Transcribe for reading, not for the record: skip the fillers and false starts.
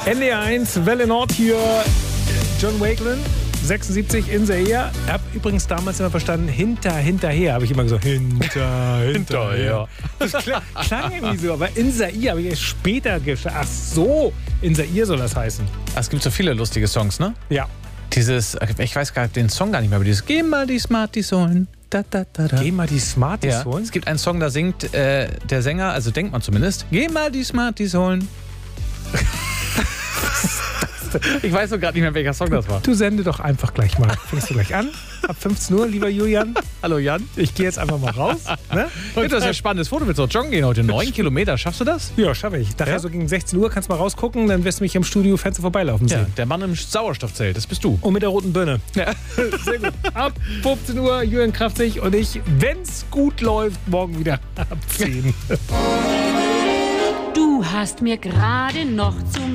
NDR1, Welle Nord hier, John Wakelin, 76 in Zaire. Ich habe übrigens damals immer verstanden, hinterher, habe ich immer gesagt, hinterher. Das klang irgendwie so, aber in Zaire habe ich erst später geschaut. Ach so, in Zaire soll das heißen. Es gibt so viele lustige Songs, ne? Ja. Dieses, ich weiß gar nicht, den Song gar nicht mehr, aber dieses Geh mal die Smarties holen. Da, da, da, da. Geh mal die Smarties holen? Es gibt einen Song, da singt der Sänger, also denkt man zumindest, geh mal die Smarties holen. Ich weiß noch gerade nicht mehr, welcher Song das war. Du sende doch einfach gleich mal. Fängst du gleich an? Ab 15 Uhr, lieber Julian. Hallo Jan. Ich gehe jetzt einfach mal raus. Ne? Das ist ein spannendes Foto. Willst du auch joggen gehen heute? 9 Kilometer, schaffst du das? Ja, schaffe ich. Nachher so gegen 16 Uhr kannst du mal rausgucken, dann wirst du mich im Studio Fenster vorbeilaufen sehen. Ja, der Mann im Sauerstoffzelt, das bist du. Und mit der roten Birne. Ja. Sehr gut. Ab 15 Uhr, Julian Kraftzig und ich, wenn's gut läuft, morgen wieder ab 10. Du hast mir gerade noch zum